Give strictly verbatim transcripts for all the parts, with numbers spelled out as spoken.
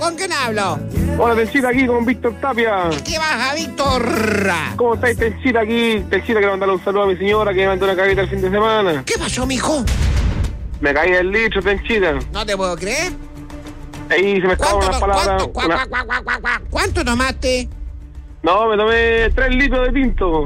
¿con quién hablo? Hola, Tenchita, aquí con Víctor Tapia. ¿Qué baja, Víctor? ¿Cómo estáis, Tenchita? Aquí, Tenchita, quiero mandarle un saludo a mi señora que me mandó una caguita el fin de semana. ¿Qué pasó, mijo? Me caí del litro, Tenchita. No te puedo creer. Ahí se me escaparon ¿Cuánto, unas palabras. ¿cuánto, cua, una... cua, cua, cua, cua, cua? ¿Cuánto tomaste? No, me tomé tres litros de tinto.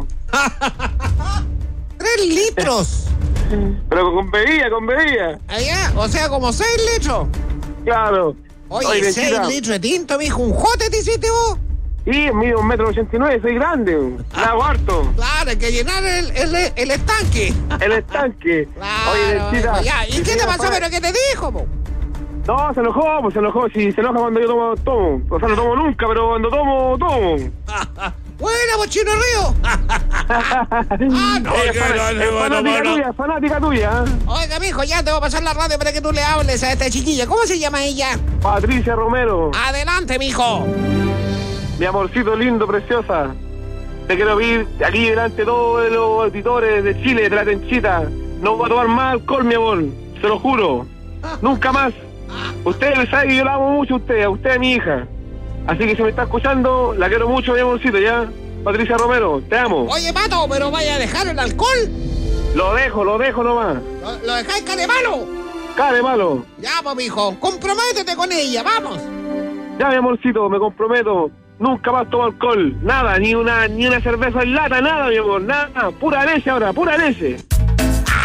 Tres litros. Pero con bebida, con bebida. Allá, o sea, como seis litros. Claro. Oye, Oye, seis Tenchita. litros de tinto, mijo. ¿Un jote te hiciste vos? Sí, mido un metro ochenta y nueve, soy grande. La hago harto. Claro, hay que llenar el, el, el estanque. El estanque. Claro, Oye, Tenchita. mijo, ya. ¿Y si qué te tiene pasó? pa- ¿Pero qué te dijo, po? No, se enojó, pues se enojó. Si se enoja cuando yo tomo, tomo. O sea, no tomo nunca, pero cuando tomo, tomo. Buena, Pochino Río. Ah, no, Ella es que fan- no, es no, fanática no, no. tuya, fanática tuya. ¿eh? Oiga, mijo, ya te voy a pasar la radio para que tú le hables a esta chiquilla. ¿Cómo se llama ella? Patricia Romero, Adelante, mijo. mi amorcito lindo, preciosa. Te quiero pedir aquí delante de todos los auditores de Chile, de la Tenchita. No voy a tomar más alcohol, mi amor. Se lo juro. Nunca más. Usted sabe que yo la amo mucho a usted, a usted es mi hija. Así que si me está escuchando, la quiero mucho, mi amorcito, ¿ya? Patricia Romero, te amo. Oye, Pato, pero vaya a dejar el alcohol. Lo dejo, lo dejo nomás. ¿Lo, lo dejáis cara malo? Care malo. Ya, pues, mijo, comprométete con ella, vamos. Ya, mi amorcito, me comprometo. Nunca más tomo alcohol. Nada, ni una ni una cerveza en lata, nada, mi amor. Nada. Pura leche ahora, pura leche.